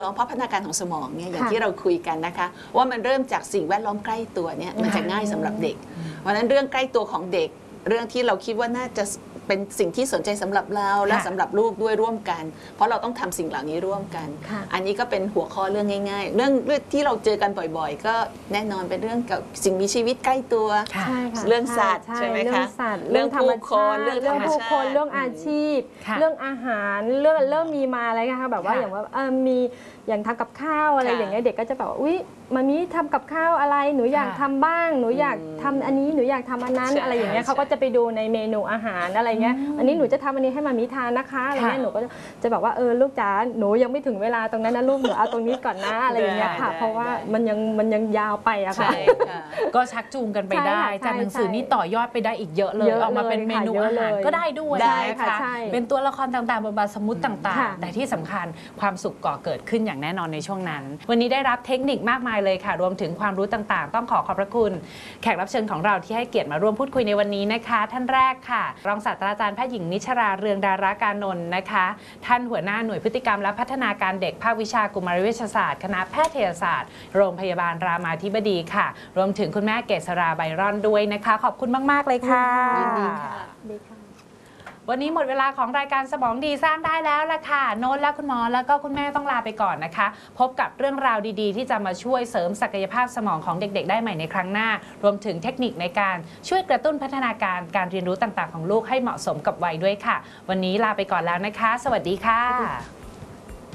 เพราะพัฒนาการของสมองเนี่ยอย่างที่เราคุยกันนะคะว่ามันเริ่มจากสิ่งแวดล้อมใกล้ตัวเนี่ยมันจะง่ายสำหรับเด็กเพราะฉะนั้นเรื่องใกล้ตัวของเด็กเรื่องที่เราคิดว่าน่าจะเป็นสิ่งที่สนใจสำหรับเราและสำหรับลูกด้วยร่วมกันเพราะเราต้องทำสิ่งเหล่านี้ร่วมกันอันนี้ก็เป็นหัวข้อเรื่องง่ายๆเรื่องที่เราเจอกันบ่อยๆก็แน่นอนเป็นเรื่องกับสิ่งมีชีวิตใกล้ตัวเรื่องสัตว์ใช่ไหมคะเรื่องผู้คนเรื่องผู้คนเรื่องอาชีพเรื่องอาหารเริ่มมีมาอะไรนะคะแบบว่าอย่างว่ามีอย่างทำกับข้าวอะไรอย่างเงี้ยเด็กก็จะแบบอุ๊ยมามีทำกับข้าวอะไรหนูอยากทำบ้างหนูอยากทำอันนี้หนูอยากทำอันนั้นอะไรอย่างเงี้ยเขาก็จะไปดูในเมนูอาหารอะไรเงี้ยอันนี้หนูจะทำอันนี้ให้มามีทานนะคะอะไรเงี้ยหนูก็จะบอกว่าลูกจ๋าหนูยังไม่ถึงเวลาตรงนั้นนะลูกหนูเอาตรงนี้ก่อนนะอะไรอย่างเงี้ยค่ะเพราะว่ามันยังยาวไปอะค่ะก็ชักจูงกันไปได้จากหนังสือนี้ต่อยอดไปได้อีกเยอะเลยออกมาเป็นเมนูอาหารก็ได้ด้วยนะคะเป็นตัวละครต่างๆบทบาทสมมุติต่างๆแต่ที่สำคัญความสุขก่อเกิดขึ้นอย่างแน่นอนในช่วงนั้นวันนี้ได้รับเทคนิคมากมายเลยค่ะรวมถึงความรู้ต่างๆต้องขอบพระคุณแขกรับเชิญของเราที่ให้เกียรติมาร่วมพูดคุยในวันนี้นะคะท่านแรกค่ะรองศาสตราจารย์แพทย์หญิงนิชราเรืองดารากานนท์นะคะท่านหัวหน้าหน่วยพฤติกรรมและพัฒนาการเด็กภาควิชากุมารเวชศาสตร์คณะแพทยศาสตร์โรงพยาบาลรามาธิบดีค่ะรวมถึงคุณแม่เกษราไบรอนด้วยนะคะขอบคุณมากๆเลยค่ะยินดีค่ะวันนี้หมดเวลาของรายการสมองดีสร้างได้แล้วล่ะค่ะโน้ตและคุณหมอแล้วก็คุณแม่ต้องลาไปก่อนนะคะพบกับเรื่องราวดีๆที่จะมาช่วยเสริมศักยภาพสมองของเด็กๆได้ใหม่ในครั้งหน้ารวมถึงเทคนิคในการช่วยกระตุ้นพัฒนาการเรียนรู้ต่างๆของลูกให้เหมาะสมกับวัยด้วยค่ะวันนี้ลาไปก่อนแล้วนะคะสวัสดีค่ะ